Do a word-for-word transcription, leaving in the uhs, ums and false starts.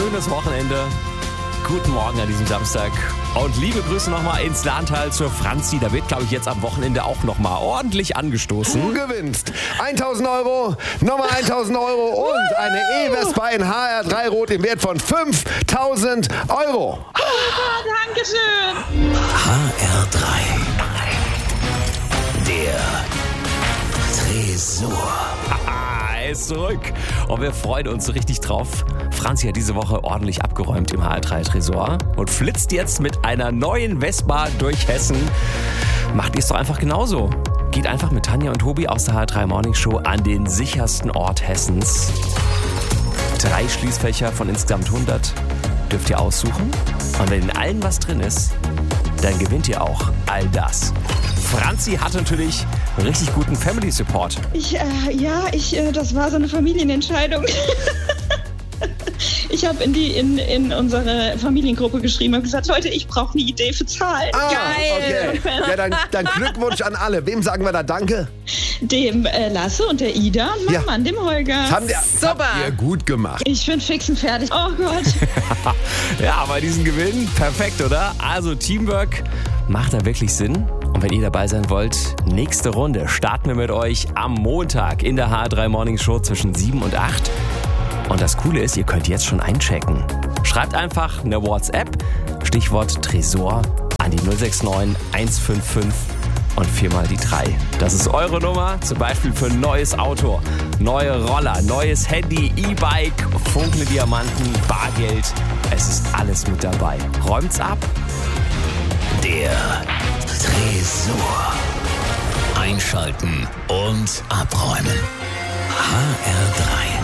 schönes Wochenende. Guten Morgen an diesem Samstag. Und liebe Grüße nochmal ins Lahntal zur Franzi. Da wird, glaube ich, jetzt am Wochenende auch nochmal ordentlich angestoßen. Du gewinnst tausend Euro, nochmal tausend Euro und eine E-Vespa in H R drei Rot im Wert von fünftausend Euro. Oh, Dankeschön. H R drei. Der Tresor. Er ist zurück. Und wir freuen uns so richtig drauf. Franzi hat diese Woche ordentlich abgeräumt im H R drei Tresor und flitzt jetzt mit einer neuen Vespa durch Hessen. Macht ihr es doch einfach genauso. Geht einfach mit Tanja und Tobi aus der H R drei Morning Show an den sichersten Ort Hessens. Drei Schließfächer von insgesamt hundert dürft ihr aussuchen. Und wenn in allen was drin ist, dann gewinnt ihr auch all das. Franzi hat natürlich richtig guten Family Support. Ich, äh, ja, ich, äh, das war so eine Familienentscheidung. Ich habe in die in, in unsere Familiengruppe geschrieben und gesagt, Leute, ich brauche eine Idee für Zahlen. Ah, Geil. Okay. Ja, dann, dann Glückwunsch an alle. Wem sagen wir da Danke? Dem äh, Lasse und der Ida und meinem Ja. Mann, dem Holger. Haben wir, Super. Habt ihr gut gemacht. Ich bin fix und fertig. Oh Gott. Ja, bei diesen Gewinn, perfekt, oder? Also Teamwork macht da wirklich Sinn. Und wenn ihr dabei sein wollt, nächste Runde starten wir mit euch am Montag in der H R drei Morning Show zwischen sieben und acht. Und das Coole ist, ihr könnt jetzt schon einchecken. Schreibt einfach eine WhatsApp, Stichwort Tresor, an die null sechs neun eins fünf fünf und viermal die drei. Das ist eure Nummer, zum Beispiel für ein neues Auto, neue Roller, neues Handy, E-Bike, Funkle Diamanten, Bargeld. Es ist alles mit dabei. Räumt's ab? Der Tresor. Einschalten und abräumen. H R drei.